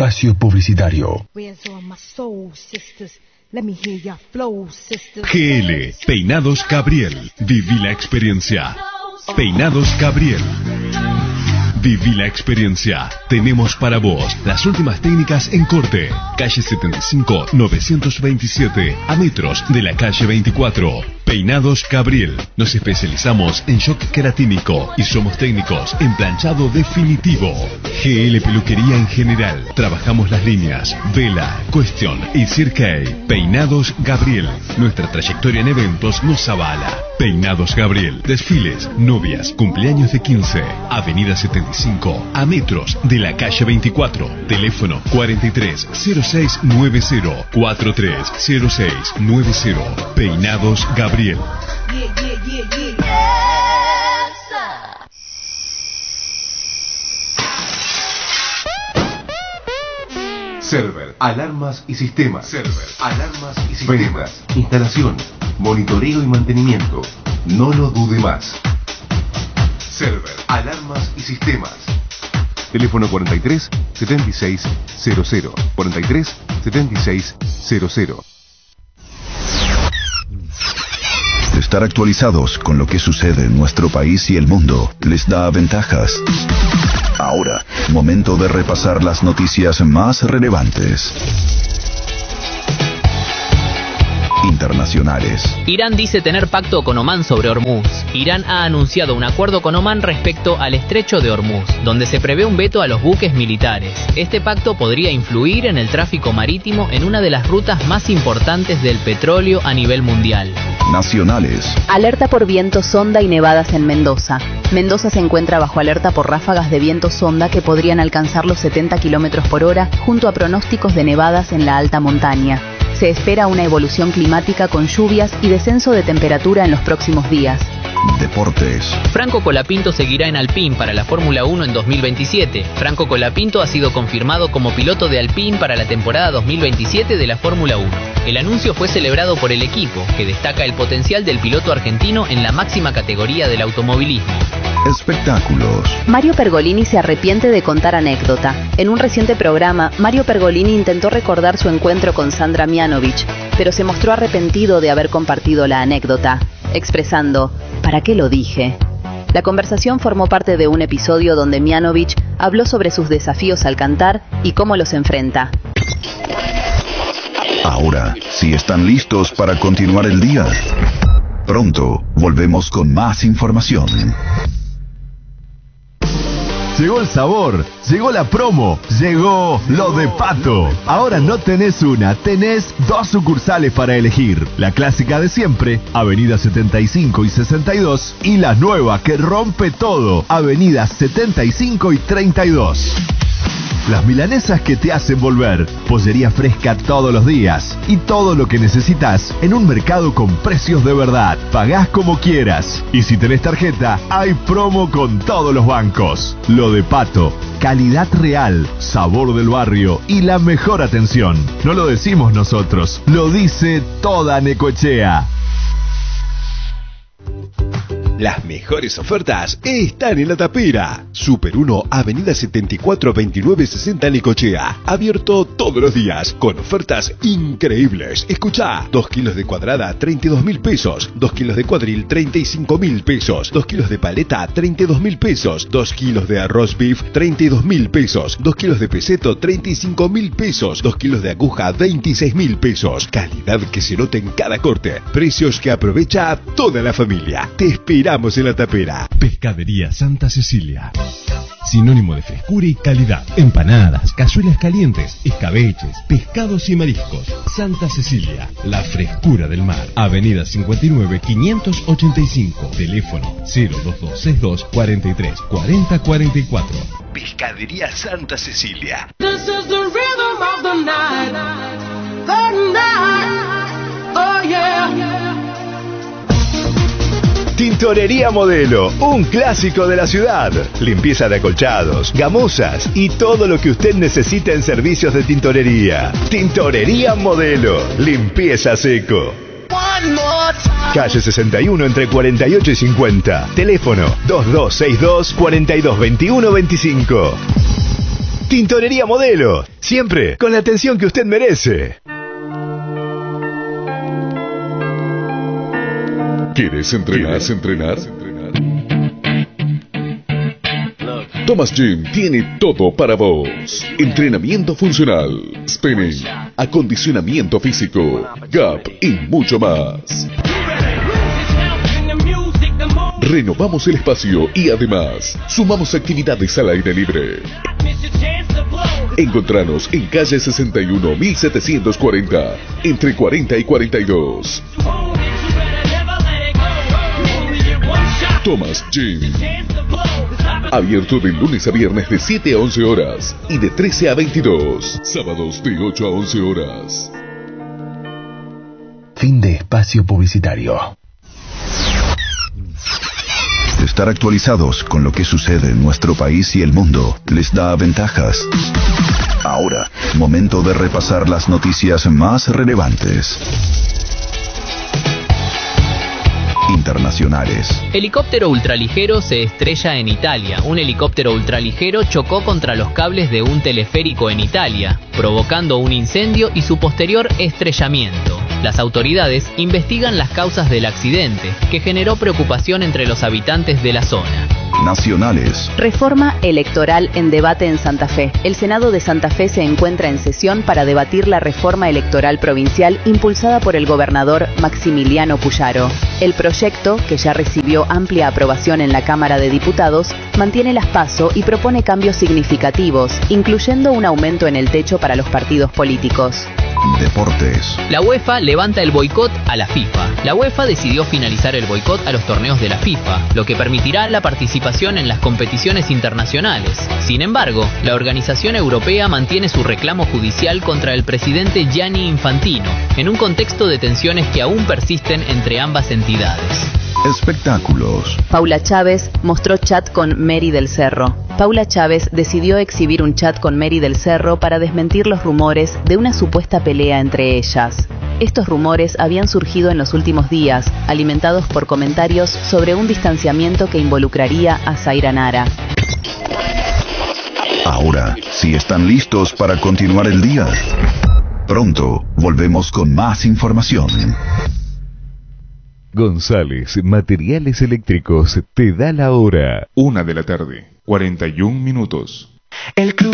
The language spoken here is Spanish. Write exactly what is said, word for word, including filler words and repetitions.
espacio publicitario. G L, Peinados Gabriel. Viví la experiencia. Peinados Gabriel. Viví la experiencia. Tenemos para vos las últimas técnicas en corte. Calle setenta y cinco, novecientos veintisiete, a metros de la calle veinticuatro. Peinados Gabriel. Nos especializamos en shock queratínico y somos técnicos en planchado definitivo. G L Peluquería en general. Trabajamos las líneas Vela, Question y Cirque. Peinados Gabriel. Nuestra trayectoria en eventos nos avala. Peinados Gabriel. Desfiles, novias, cumpleaños de quince. Avenida setenta y cinco, a metros de la calle veinticuatro. Teléfono cuarenta y tres cero seis noventa, cuarenta y tres cero seis noventa. Peinados Gabriel. Yeah, yeah, yeah, yeah. Yes, Server, alarmas y sistemas. Server, alarmas y sistemas. Ventas, instalación, monitoreo y mantenimiento. No lo dude más. Server, alarmas y sistemas. Teléfono cuarenta y tres setenta y seis cero cero. cuarenta y tres setenta y seis cero cero. Estar actualizados con lo que sucede en nuestro país y el mundo les da ventajas. Ahora, momento de repasar las noticias más relevantes. Internacionales. Irán dice tener pacto con Omán sobre Hormuz. Irán ha anunciado un acuerdo con Omán respecto al estrecho de Hormuz, donde se prevé un veto a los buques militares. Este pacto podría influir en el tráfico marítimo en una de las rutas más importantes del petróleo a nivel mundial. Nacionales. Alerta por viento sonda y nevadas en Mendoza. Mendoza se encuentra bajo alerta por ráfagas de viento sonda que podrían alcanzar los setenta kilómetros por hora, junto a pronósticos de nevadas en la alta montaña. Se espera una evolución climática con lluvias y descenso de temperatura en los próximos días. Deportes. Franco Colapinto seguirá en Alpine para la Fórmula uno en dos mil veintisiete. Franco Colapinto ha sido confirmado como piloto de Alpine para la temporada dos mil veintisiete de la Fórmula uno. El anuncio fue celebrado por el equipo, que destaca el potencial del piloto argentino en la máxima categoría del automovilismo. Espectáculos. Mario Pergolini se arrepiente de contar anécdota. En un reciente programa, Mario Pergolini intentó recordar su encuentro con Sandra Mianovich, pero se mostró arrepentido de haber compartido la anécdota, expresando: ¿para qué lo dije? La conversación formó parte de un episodio donde Mianovich habló sobre sus desafíos al cantar y cómo los enfrenta. Ahora, si están listos para continuar el día, pronto volvemos con más información. Llegó el sabor, llegó la promo, llegó lo de Pato. Ahora no tenés una, tenés dos sucursales para elegir. La clásica de siempre, Avenida setenta y cinco y sesenta y dos, y la nueva que rompe todo, Avenida setenta y cinco y treinta y dos. Las milanesas que te hacen volver, pollería fresca todos los días y todo lo que necesitas en un mercado con precios de verdad. Pagás como quieras y si tenés tarjeta, hay promo con todos los bancos. Lo de Pato, calidad real, sabor del barrio y la mejor atención. No lo decimos nosotros, lo dice toda Necochea. Las mejores ofertas están en La Tapera. Super uno, Avenida setenta y cuatro veintinueve sesenta Necochea. Abierto todos los días con ofertas increíbles. Escuchá, dos kilos de cuadrada, treinta y dos mil pesos. dos kilos de cuadril, treinta y cinco mil pesos. dos kilos de paleta, treinta y dos mil pesos. dos kilos de arroz beef, treinta y dos mil pesos. dos kilos de peseto, treinta y cinco mil pesos. dos kilos de aguja, veintiséis mil pesos. Calidad que se nota en cada corte. Precios que aprovecha a toda la familia. Te esperamos en La Tapera. Pescadería Santa Cecilia. Sinónimo de frescura y calidad. Empanadas, cazuelas calientes, escabeches, pescados y mariscos. Santa Cecilia, la frescura del mar. Avenida cincuenta y nueve, quinientos ochenta y cinco. Teléfono cero dos dos seis dos, cuarenta y tres, cuarenta, cuarenta y cuatro. Pescadería Santa Cecilia. This is the rhythm of the night. The night. Oh yeah. Tintorería Modelo, un clásico de la ciudad. Limpieza de acolchados, gamosas y todo lo que usted necesita en servicios de tintorería. Tintorería Modelo, limpieza seco. Calle sesenta y uno entre cuarenta y ocho y cincuenta. Teléfono dos dos seis dos, cuarenta y dos veintiuno veinticinco. Tintorería Modelo, siempre con la atención que usted merece. ¿Quieres entrenar? ¿Quieres entrenar? Thomas Gym tiene todo para vos. Entrenamiento funcional, spinning, acondicionamiento físico, gap y mucho más. Renovamos el espacio y además sumamos actividades al aire libre. Encontranos en calle sesenta y uno, mil setecientos cuarenta, entre cuarenta y cuarenta y dos. Thomas Gym. Abierto de lunes a viernes de siete a once horas y de trece a veintidós. Sábados de ocho a once horas. Fin de espacio publicitario. Estar actualizados con lo que sucede en nuestro país y el mundo les da ventajas. Ahora, momento de repasar las noticias más relevantes. Internacionales. Helicóptero ultraligero se estrella en Italia. Un helicóptero ultraligero chocó contra los cables de un teleférico en Italia, provocando un incendio y su posterior estrellamiento. Las autoridades investigan las causas del accidente, que generó preocupación entre los habitantes de la zona. Nacionales. Reforma electoral en debate en Santa Fe. El Senado de Santa Fe se encuentra en sesión para debatir la reforma electoral provincial impulsada por el gobernador Maximiliano Puyaro. El proyecto, que ya recibió amplia aprobación en la Cámara de Diputados, mantiene las PASO y propone cambios significativos, incluyendo un aumento en el techo para los partidos políticos. Deportes. La UEFA levanta el boicot a la FIFA. La UEFA decidió finalizar el boicot a los torneos de la FIFA, lo que permitirá la participación en las competiciones internacionales. Sin embargo, la organización europea mantiene su reclamo judicial contra el presidente Gianni Infantino, en un contexto de tensiones que aún persisten entre ambas entidades. Espectáculos. Paula Chávez mostró chat con Mary del Cerro. Paula Chávez decidió exhibir un chat con Mary del Cerro para desmentir los rumores de una supuesta pelea entre ellas. Estos rumores habían surgido en los últimos días, alimentados por comentarios sobre un distanciamiento que involucraría a Zaira Nara. Ahora, si están listos para continuar el día, pronto volvemos con más información. González Materiales Eléctricos te da la hora. Una de la tarde, cuarenta y un minutos. El club